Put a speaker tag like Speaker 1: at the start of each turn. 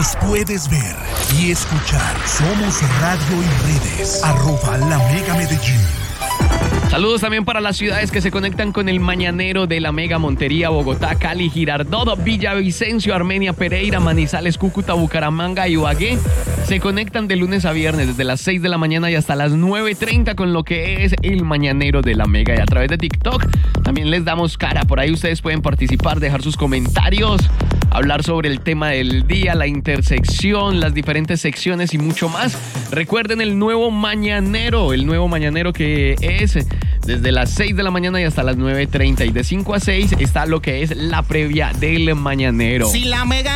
Speaker 1: Nos puedes ver y escuchar. Somos Radio y Redes. @LaMegaMedellín.
Speaker 2: Saludos también para las ciudades que se conectan con el mañanero de la Mega: Montería, Bogotá, Cali, Girardot, Villavicencio, Armenia, Pereira, Manizales, Cúcuta, Bucaramanga y Ibagué. Se conectan de lunes a viernes desde las 6 de la mañana y hasta las 9:30 con lo que es el mañanero de la Mega. Y a través de TikTok también les damos cara. Por ahí ustedes pueden participar, dejar sus comentarios, hablar sobre el tema del día, la intersección, las diferentes secciones y mucho más. Recuerden el nuevo mañanero que es desde las 6 de la mañana y hasta las 9:30. Y de 5 a 6 está lo que es la previa del mañanero.
Speaker 3: Si la Mega